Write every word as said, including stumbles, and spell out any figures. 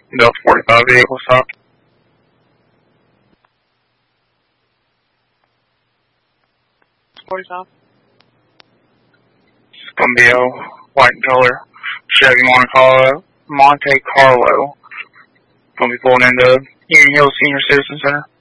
Delta forty-five vehicle stop. forty-five. It's going to be a white and color Chevy Monte Carlo. Monte Carlo. Going to be pulling into Union Hills Senior Citizen Center.